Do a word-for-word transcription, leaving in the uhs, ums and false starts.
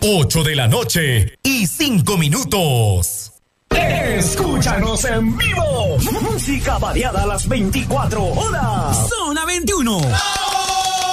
ocho de la noche y cinco minutos. Escúchanos en vivo. Música variada a las veinticuatro horas. Zona veintiuno.